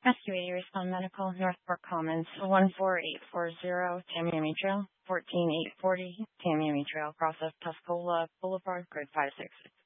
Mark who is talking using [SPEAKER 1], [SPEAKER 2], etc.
[SPEAKER 1] SQA Respond Medical, Northport Commons, 14840 Tamiami Trail, 14840 Tamiami Trail, across of Tuscola Boulevard, grid 566.